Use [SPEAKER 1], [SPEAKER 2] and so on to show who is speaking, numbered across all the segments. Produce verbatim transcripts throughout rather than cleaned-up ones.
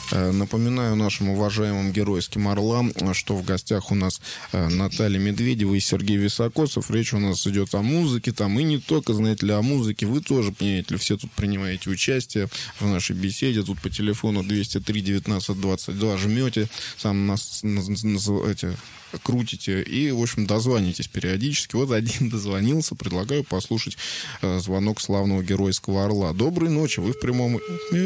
[SPEAKER 1] Напоминаю нашим уважаемым геройским орлам, что в гостях у нас Наталья Медведева и Сергей Високосов. Речь у нас идет о музыке, там и не только, знаете ли, о музыке. Вы тоже, понимаете ли, все тут принимаете участие в нашей беседе. Тут по телефону двести три девятнадцать двадцать два жмете, сам нас называете, крутите и, в общем, дозвонитесь периодически. Вот один дозвонился. Предлагаю послушать э, звонок славного геройского орла. Доброй ночи, вы в прямом...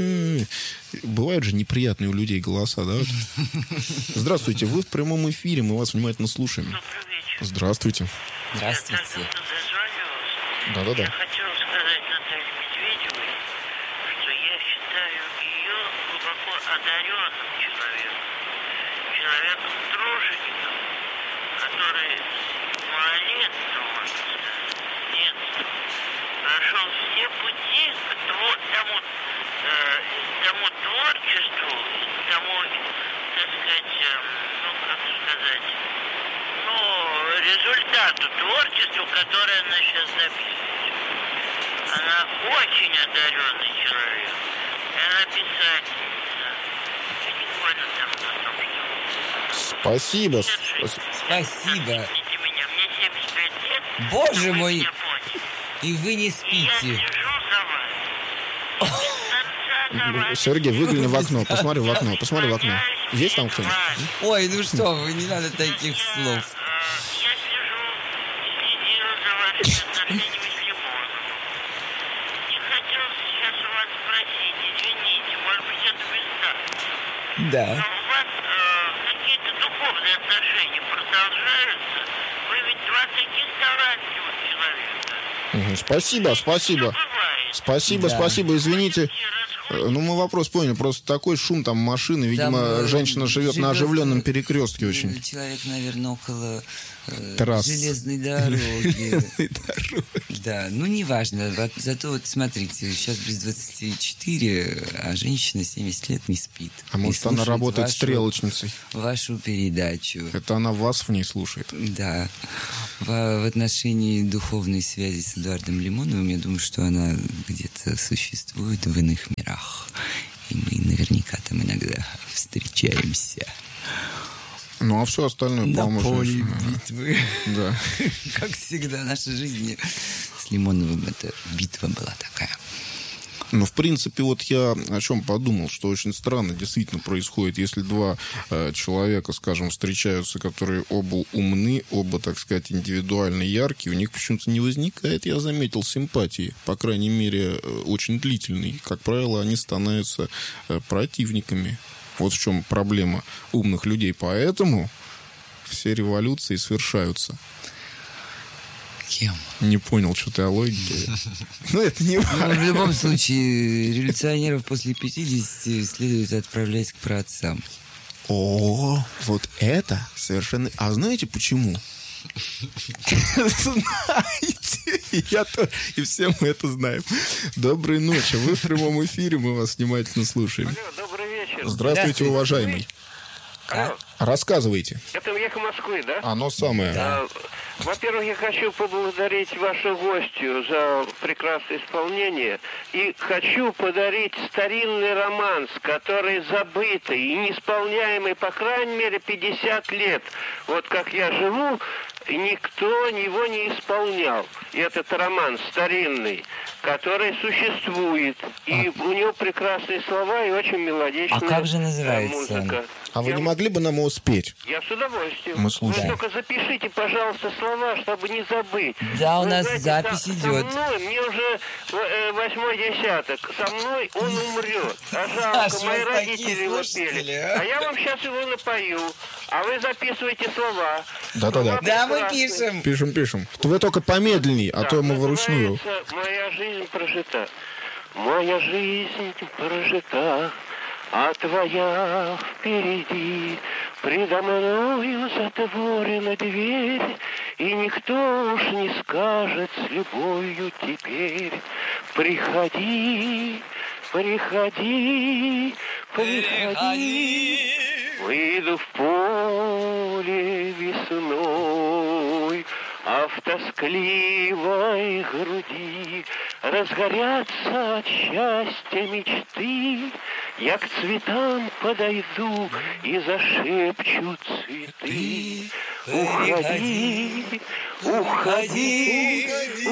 [SPEAKER 1] Бывают же неприятные у людей голоса, да? Здравствуйте, вы в прямом эфире, мы вас внимательно слушаем.
[SPEAKER 2] Добрый вечер.
[SPEAKER 1] Здравствуйте.
[SPEAKER 3] Здравствуйте.
[SPEAKER 1] Да-да-да.
[SPEAKER 2] Я хотел сказать Наталье Медведевой, что я считаю ее глубоко одаренным человеком. Человеком тружеником, который малолетства, можно сказать, с детства прошел все пути к тво- тому, э, тому творчеству, тому, так сказать, э, ну, как сказать, ну, результату творчеству, которое она сейчас записывает. Она очень одаренный человек. И она писательница. Я не понял там о том, что...
[SPEAKER 1] Спасибо.
[SPEAKER 2] Держи.
[SPEAKER 3] Спасибо.
[SPEAKER 2] Простите меня, мне семьдесят пять лет.
[SPEAKER 3] Боже
[SPEAKER 2] вы
[SPEAKER 3] мой.
[SPEAKER 2] меня поняли.
[SPEAKER 3] И вы не
[SPEAKER 2] И я
[SPEAKER 3] спите.
[SPEAKER 2] слежу за вами. И без конца за вами.
[SPEAKER 1] Сергей, выгляни в окно, посмотри в окно, посмотри в окно. Есть там кто-нибудь?
[SPEAKER 3] Ой, ну что вы, не надо таких слов.
[SPEAKER 2] Я слежу и следил за вашими отношениями с Лимоновым. И хотел сейчас у вас спросить, извините, может быть, это бестактно, но
[SPEAKER 3] Да.
[SPEAKER 2] у вас э, какие-то духовные отношения продолжаются? Вы ведь два таких талантливых человека.
[SPEAKER 1] Мгм, спасибо, спасибо.
[SPEAKER 2] Бывает.
[SPEAKER 1] Спасибо,
[SPEAKER 3] Да.
[SPEAKER 1] спасибо, извините.
[SPEAKER 2] Все расходятся.
[SPEAKER 1] Э, Ну, мы вопрос поняли. Просто такой шум, там машины. Видимо,
[SPEAKER 3] Там, э,
[SPEAKER 1] женщина живет на
[SPEAKER 3] живет,
[SPEAKER 1] оживленном
[SPEAKER 3] э,
[SPEAKER 1] перекрестке очень.
[SPEAKER 3] Человек, наверное, около э,
[SPEAKER 1] Трасс.
[SPEAKER 3] железной дороги. Да, ну неважно. Вот зато вот смотрите, сейчас без двадцати четыре, а женщина семьдесят лет не спит.
[SPEAKER 1] А
[SPEAKER 3] И
[SPEAKER 1] может, она
[SPEAKER 3] слушает
[SPEAKER 1] работает
[SPEAKER 3] вашу-
[SPEAKER 1] стрелочницей?
[SPEAKER 3] Вашу передачу.
[SPEAKER 1] Это она вас в ней слушает.
[SPEAKER 3] Да. В, в отношении духовной связи с Эдуардом Лимоновым, я думаю, что она где-то существует в иных мирах. И мы наверняка там иногда встречаемся.
[SPEAKER 1] Ну, а все остальное,
[SPEAKER 3] На
[SPEAKER 1] по-моему,
[SPEAKER 3] поле
[SPEAKER 1] женщина.
[SPEAKER 3] битвы.
[SPEAKER 1] Да.
[SPEAKER 3] Как всегда, наша жизнь с Лимоновым, это битва была такая.
[SPEAKER 1] Ну, в принципе, вот я о чем подумал, что очень странно действительно происходит, если два э, человека, скажем, встречаются, которые оба умны, оба, так сказать, индивидуально яркие, у них почему-то не возникает, я заметил, симпатии, по крайней мере, э, очень длительной. Как правило, они становятся э, противниками. Вот в чем проблема умных людей. Поэтому все революции свершаются.
[SPEAKER 3] Кем?
[SPEAKER 1] Не понял, что ты о логике. Ну, это не
[SPEAKER 3] Ну,
[SPEAKER 1] важно.
[SPEAKER 3] в любом случае, революционеров после пятидесяти следует отправлять к праотцам.
[SPEAKER 1] О, вот это совершенно... А знаете почему? Знаете, я тоже, и все мы это знаем. Доброй ночи, вы в прямом эфире, мы вас внимательно слушаем.
[SPEAKER 2] Алло, добрый вечер.
[SPEAKER 1] Здравствуйте,
[SPEAKER 3] Здравствуйте.
[SPEAKER 1] уважаемый.
[SPEAKER 2] Алло,
[SPEAKER 1] Рассказывайте.
[SPEAKER 2] это эхо Москвы, да?
[SPEAKER 1] Оно самое.
[SPEAKER 2] А, Во-первых, я хочу поблагодарить вашу гостью за прекрасное исполнение. И хочу подарить старинный романс, который забытый и неисполняемый, по крайней мере, пятьдесят лет. Вот как я живу, и никто его не исполнял. И этот роман старинный, который существует. И у него прекрасные слова и очень мелодичная
[SPEAKER 3] А как же
[SPEAKER 2] э,
[SPEAKER 3] называется
[SPEAKER 2] музыка.
[SPEAKER 1] А вы
[SPEAKER 2] Я-
[SPEAKER 1] не могли бы нам его спеть?
[SPEAKER 2] Я с удовольствием.
[SPEAKER 1] Мы слушаем.
[SPEAKER 2] Вы только запишите, пожалуйста, слова, чтобы не забыть.
[SPEAKER 3] Да, у
[SPEAKER 2] Вы
[SPEAKER 3] нас
[SPEAKER 2] знаете,
[SPEAKER 3] запись
[SPEAKER 2] со-
[SPEAKER 3] идет.
[SPEAKER 2] Со мной, мне уже э, восьмой десяток. Со мной он умрет. А жалко,
[SPEAKER 3] Саша,
[SPEAKER 2] мои
[SPEAKER 3] у вас такие
[SPEAKER 2] родители его
[SPEAKER 3] слушатели,
[SPEAKER 2] пели.
[SPEAKER 3] а?
[SPEAKER 2] А я вам сейчас его напою. А вы записывайте слова.
[SPEAKER 1] Да-да-да.
[SPEAKER 2] Слова
[SPEAKER 3] Да, мы
[SPEAKER 2] прекрасные.
[SPEAKER 3] пишем.
[SPEAKER 1] Пишем, пишем. Вы только помедленней, а
[SPEAKER 2] Да,
[SPEAKER 1] то мы вручную.
[SPEAKER 2] называется «Моя жизнь прожита». Моя жизнь прожита, а твоя впереди. Предо мною затворена дверь, и никто уж не скажет с любовью теперь: приходи, приходи, приходи. Выйду в поле весной, а в тоскливой груди разгорятся от счастья мечты, Я к цветам подойду и зашепчу цветы. Уходи, уходи,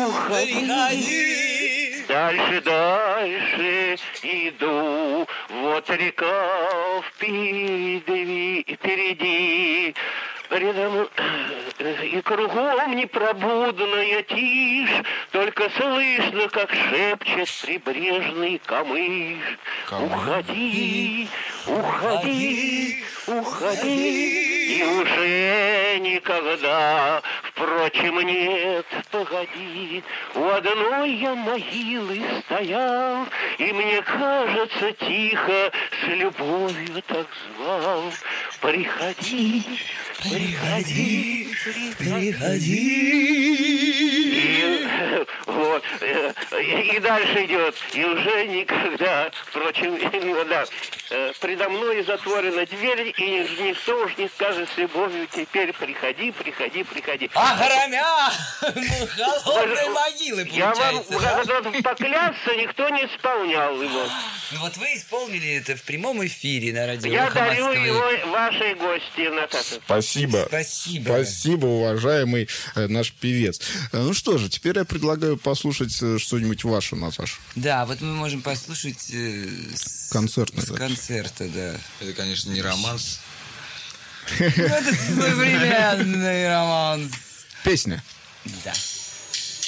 [SPEAKER 2] уходи. Дальше, дальше иду, вот река впереди, впереди. Рядом и кругом непробудная тишь, только слышно, как шепчет прибрежный камыш.
[SPEAKER 1] Камыш.
[SPEAKER 2] Уходи, уходи, уходи, и уже никогда, впрочем, нет, погоди. У одной я могилы стоял, и мне кажется, тихо с любовью так звал. Приходи, приходи, приходи. И, вот, и, и дальше идет, и уже никогда, впрочем, да, предо мной затворена дверь, и никто уж не скажет с любовью теперь приходи, приходи, приходи.
[SPEAKER 3] А громя холодной могилы, получается.
[SPEAKER 2] Я вам да? поклясться, никто не исполнял его.
[SPEAKER 3] Ну вот вы исполнили это в прямом эфире на радио.
[SPEAKER 2] Я дарю его вашей гости, Наташа.
[SPEAKER 1] Спасибо.
[SPEAKER 3] Спасибо.
[SPEAKER 1] Спасибо, уважаемый э, наш певец. Э, ну что же, теперь я предлагаю послушать э, что-нибудь ваше, Наташа.
[SPEAKER 3] Да, вот мы можем послушать э, с,
[SPEAKER 1] Концертный
[SPEAKER 3] с
[SPEAKER 1] запись.
[SPEAKER 3] концерта, да.
[SPEAKER 4] Это, конечно, не романс.
[SPEAKER 3] Это современный романс.
[SPEAKER 1] Песня.
[SPEAKER 3] Да.